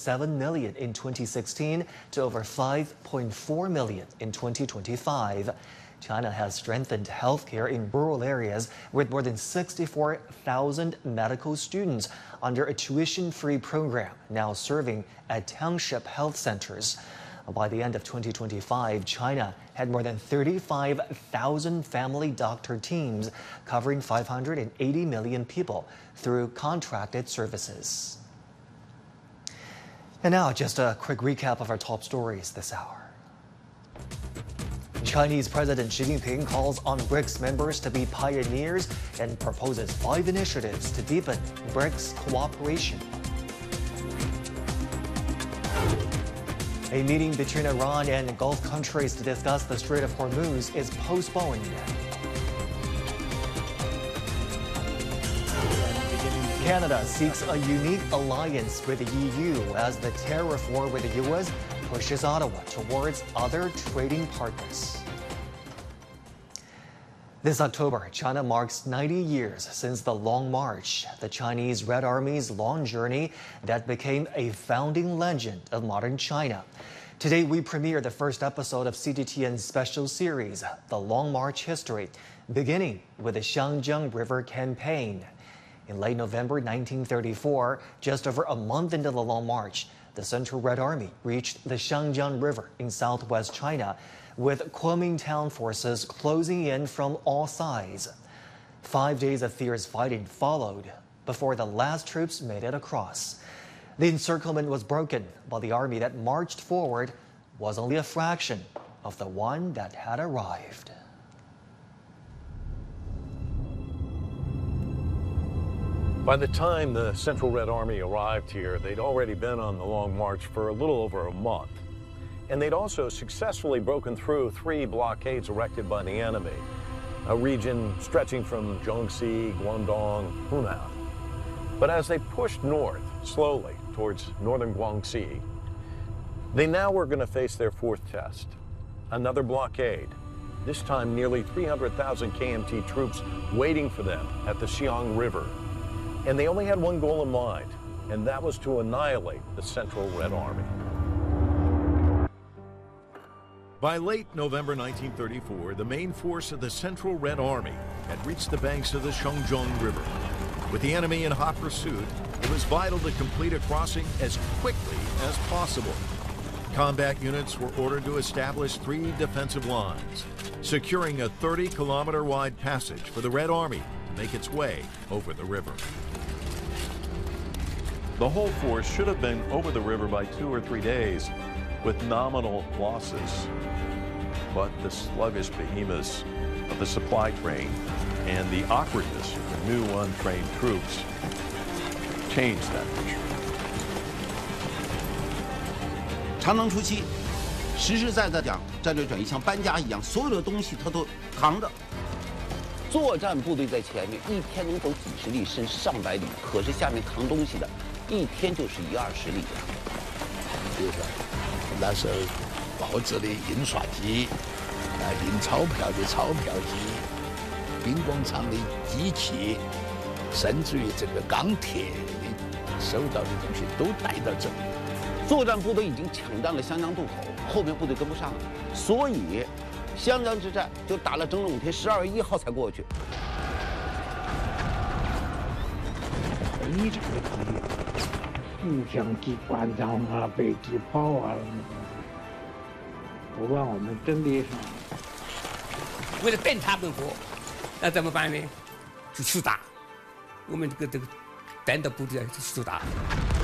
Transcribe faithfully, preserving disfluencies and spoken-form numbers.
seven million in twenty sixteen to over five point four million in twenty twenty-five. China has strengthened healthcare in rural areas with more than sixty-four thousand medical students under a tuition-free program now serving at township health centers. By the end of twenty twenty-five, China had more than thirty-five thousand family doctor teams covering five hundred eighty million people through contracted services. And now, just a quick recap of our top stories this hour. Chinese President Xi Jinping calls on BRICS members to be pioneers and proposes five initiatives to deepen BRICS cooperation. A meeting between Iran and Gulf countries to discuss the Strait of Hormuz is postponed. Canada seeks a unique alliance with the E U as the tariff war with the U S pushes Ottawa towards other trading partners. This October, China marks ninety years since the Long March, the Chinese Red Army's long journey that became a founding legend of modern China. Today, we premiere the first episode of C G T N's special series, The Long March History, beginning with the Xiangjiang River Campaign. In late November nineteen thirty-four, just over a month into the Long March, the Central Red Army reached the Xiangjiang River in southwest China, with Kuomintang forces closing in from all sides. Five days of fierce fighting followed before the last troops made it across. The encirclement was broken, but the army that marched forward was only a fraction of the one that had arrived. By the time the Central Red Army arrived here, they'd already been on the Long March for a little over a month. And they'd also successfully broken through three blockades erected by the enemy, a region stretching from Jiangxi, Guangdong, Hunan. But as they pushed north, slowly, towards northern Guangxi, they now were going to face their fourth test, another blockade, this time nearly three hundred thousand K M T troops waiting for them at the Xiang River. And they only had one goal in mind, and that was to annihilate the Central Red Army. By late November nineteen thirty-four, the main force of the Central Red Army had reached the banks of the Xiangjiang River. With the enemy in hot pursuit, it was vital to complete a crossing as quickly as possible. Combat units were ordered to establish three defensive lines, securing a thirty kilometer wide passage for the Red Army to make its way over the river. The whole force should have been over the river by two or three days with nominal losses. But the sluggish behemoths of the supply train and the awkwardness of new untrained troops changed that picture. 长征初期，实实在在讲战略转移像搬家一样，所有的东西它都扛着。作战部队在前面，一天能走几十里甚至上百里，可是下面扛东西的，一天就是一二十里呀。 就是。 那时候报纸的印刷机，啊，印钞票的钞票机，兵工厂的机器，甚至于这个钢铁的收到的东西都带到这里。 作战部队已经抢占了湘江渡口，后面部队跟不上了，所以湘江之战就打了整整五天，十二月一号才过去。 非常的可以。 互相机关枪啊，飞机炮啊，不让我们阵地上。 为了等他们活，那怎么办呢？就去打。我们这个这个单的部队就去打。